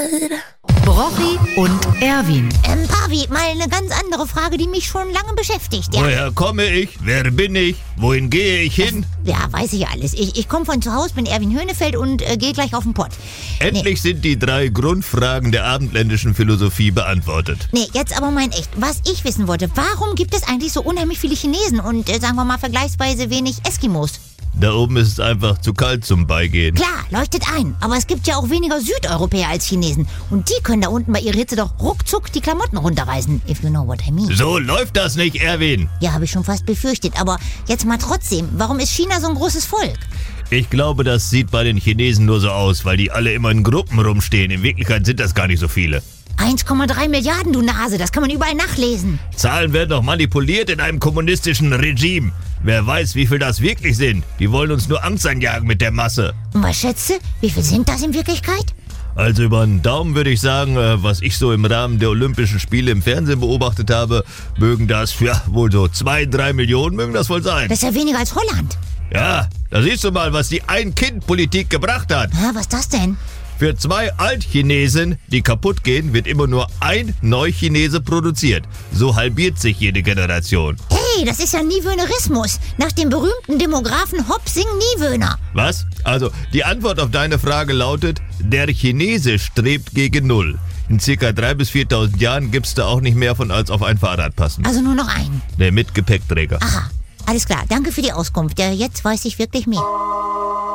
Brochi und Erwin. Pavi, mal eine ganz andere Frage, die mich schon lange beschäftigt. Ja, Woher komme ich? Wer bin ich? Wohin gehe ich hin? ja, weiß ich ja alles. Ich komme von zu Hause, bin Erwin Höhnefeld und gehe gleich auf den Pott. Endlich sind die 3 Grundfragen der abendländischen Philosophie beantwortet. Nee, jetzt aber mein Echt. Was ich wissen wollte, warum gibt es eigentlich so unheimlich viele Chinesen und, sagen wir mal, vergleichsweise wenig Eskimos? Da oben ist es einfach zu kalt zum Beigehen. Klar, leuchtet ein. Aber es gibt ja auch weniger Südeuropäer als Chinesen. Und die können da unten bei ihrer Hitze doch ruckzuck die Klamotten runterreißen. If you know what I mean. So läuft das nicht, Erwin. Ja, habe ich schon fast befürchtet. Aber jetzt mal trotzdem, warum ist China so ein großes Volk? Ich glaube, das sieht bei den Chinesen nur so aus, weil die alle immer in Gruppen rumstehen. In Wirklichkeit sind das gar nicht so viele. 1,3 Milliarden, du Nase, das kann man überall nachlesen. Zahlen werden doch manipuliert in einem kommunistischen Regime. Wer weiß, wie viel das wirklich sind. Die wollen uns nur Angst einjagen mit der Masse. Und was schätzt du? Wie viel sind das in Wirklichkeit? Also über den Daumen würde ich sagen, was ich so im Rahmen der Olympischen Spiele im Fernsehen beobachtet habe, mögen das, ja, wohl so 2-3 Millionen mögen das wohl sein. Das ist ja weniger als Holland. Ja, da siehst du mal, was die Ein-Kind-Politik gebracht hat. Ja, was ist das denn? Für 2 Altchinesen, die kaputt gehen, wird immer nur ein Neuchinese produziert. So halbiert sich jede Generation. Hey, das ist ja Niewöhnerismus. Nach dem berühmten Demografen Hopsing-Niewöhner. Was? Also, die Antwort auf deine Frage lautet, der Chinese strebt gegen Null. In ca. 3.000 bis 4.000 Jahren gibt's da auch nicht mehr von als auf ein Fahrrad passen. Also nur noch einen. Der mit Gepäckträger. Aha, alles klar. Danke für die Auskunft. Ja, jetzt weiß ich wirklich mehr.